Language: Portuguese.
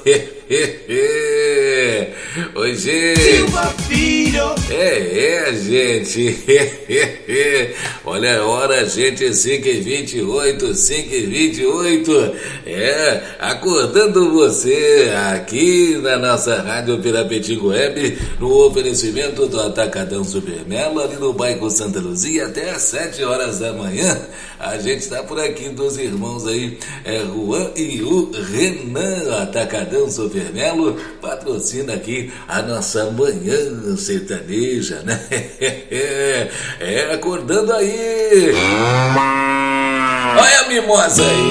Oi, gente. Silva Filho. Gente. Olha a hora, gente, 5h28, 5h28. Acordando você aqui na nossa Rádio Pirapetingo Web, no oferecimento do Atacadão Supermelo, ali no bairro Santa Luzia, até às 7 horas da manhã. A gente está por aqui, dos irmãos aí, Juan e o Renan. Atacadão Supermelo patrocina aqui a nossa manhã sertaneja, né? Acordando aí. Olha a mimosa aí.